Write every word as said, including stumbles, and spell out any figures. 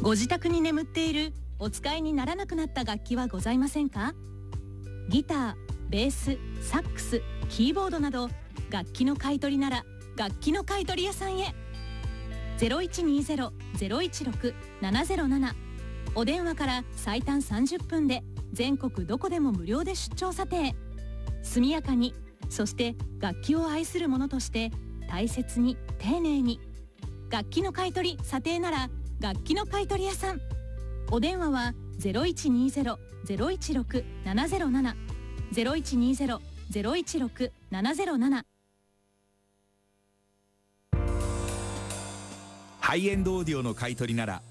ご自宅に眠っているお使いにならなくなった楽器はございませんか？ギター、ベース、サックス、キーボードなど楽器の買い取りなら楽器の買い取り屋さんへ。 ゼロいちにゼロ ゼロいちろく ななゼロなな お電話から最短さんじゅっぷんで全国どこでも無料で出張査定。速やかに、そして楽器を愛する者として大切に丁寧に。楽器の買い取り査定なら楽器の買い取り屋さん。お電話は ゼロいちにゼロ ゼロいちろく ななゼロなな ゼロいちにゼロ ゼロいちろく ななゼロなな。 ハイエンドオーディオの買い取りなら